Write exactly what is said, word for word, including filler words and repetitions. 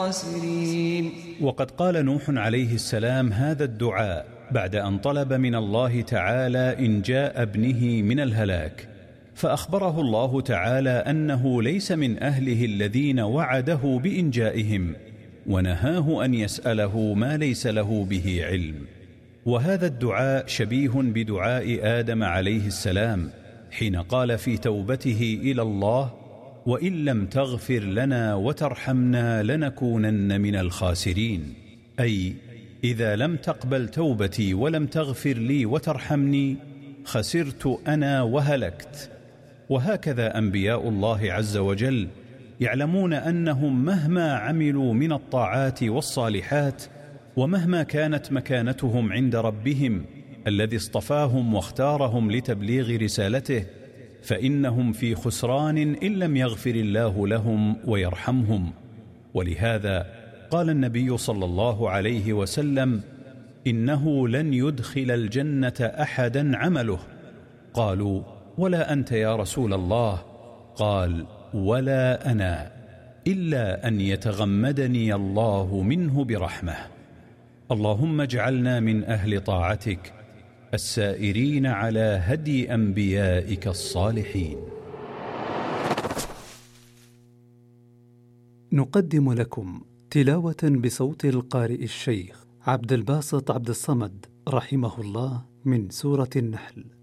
الخاسرين. وقد قال نوح عليه السلام هذا الدعاء بعد أن طلب من الله تعالى إنجاء ابنه من الهلاك، فأخبره الله تعالى أنه ليس من أهله الذين وعده بإنجائهم، ونهاه أن يسأله ما ليس له به علم. وهذا الدعاء شبيه بدعاء آدم عليه السلام حين قال في توبته إلى الله: وإن لم تغفر لنا وترحمنا لنكونن من الخاسرين، أي إذا لم تقبل توبتي ولم تغفر لي وترحمني خسرت أنا وهلكت. وهكذا أنبياء الله عز وجل يعلمون أنهم مهما عملوا من الطاعات والصالحات، ومهما كانت مكانتهم عند ربهم الذي اصطفاهم واختارهم لتبليغ رسالته، فإنهم في خسران إن لم يغفر الله لهم ويرحمهم. ولهذا قال النبي صلى الله عليه وسلم: إنه لن يدخل الجنة أحدا عمله. قالوا: ولا أنت يا رسول الله؟ قال: ولا أنا، إلا أن يتغمدني الله منه برحمة. اللهم اجعلنا من أهل طاعتك السائرين على هدي أنبيائك الصالحين. نقدم لكم تلاوة بصوت القارئ الشيخ عبد الباسط عبد الصمد رحمه الله من سورة النحل.